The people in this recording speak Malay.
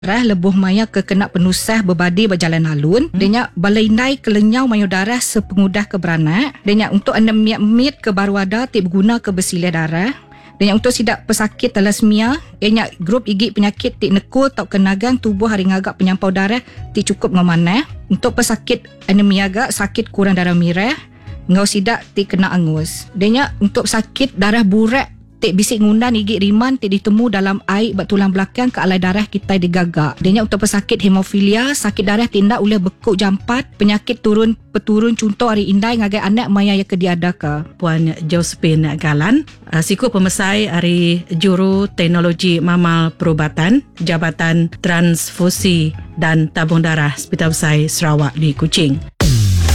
darah lebuh maya kekena penusah berbadi berjalan alun. Denya balainai kelenyau mayu darah sepengudah ke beranak. Denya untuk anemia mit ke baru ada tik berguna ke bersilia darah. Denya untuk sidak pesakit thalassemia, denya grup igi penyakit tik nekul atau kenagang tubuh hari ngagak penyampau darah tik cukup ngamanah. Untuk pesakit anemia agak sakit kurang darah merah, ngau sidak tik kena angus. Denya untuk sakit darah burak tik bisik ngundan igi riman tik ditemu dalam air tulang belakang ke alai darah kita digagak. Denya untuk pesakit hemofilia, sakit darah tindak oleh bekuk jampat, penyakit peturun contoh hari indai ngagai anak maya yang kediadaka. Puan Josephine Galan, siku pemesai hari Juru Teknologi Mamal Perubatan Jabatan Transfusi dan Tabung Darah Hospital Besar Sarawak di Kuching.